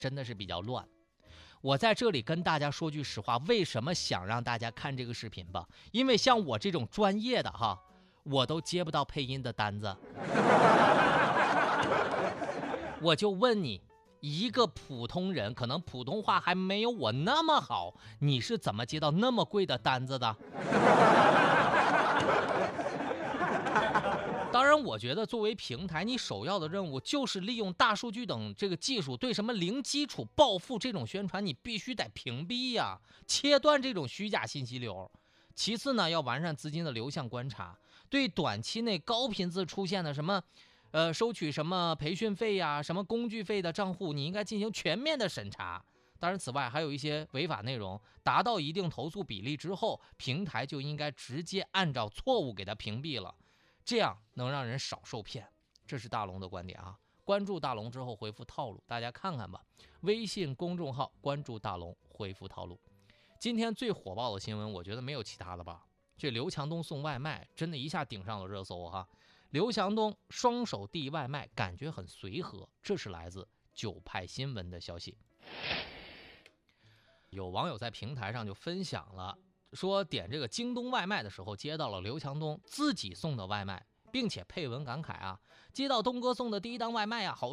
真的是比较乱。我在这里跟大家说句实话，为什么想让大家看这个视频吧？因为像我这种专业的哈，我都接不到配音的单子。我就问你，一个普通人，可能普通话还没有我那么好，你是怎么接到那么贵的单子的？当然，我觉得作为平台，你首要的任务就是利用大数据等这个技术，对什么零基础暴富这种宣传，你必须得屏蔽呀，切断这种虚假信息流。其次呢，要完善资金的流向观察，对短期内高频次出现的什么，收取什么培训费呀、什么工具费的账户，你应该进行全面的审查。当然，此外还有一些违法内容，达到一定投诉比例之后，平台就应该直接按照错误给它屏蔽了。这样能让人少受骗，这是大龙的观点啊。关注大龙之后回复套路，大家看看吧。微信公众号关注大龙，回复套路。今天最火爆的新闻，我觉得没有其他的吧。这刘强东送外卖，真的一下顶上了热搜哈。刘强东双手递外卖，感觉很随和，这是来自九派新闻的消息。有网友在平台上就分享了，说点这个京东外卖的时候，接到了刘强东自己送的外卖，并且配文感慨啊，接到东哥送的第一单外卖啊，好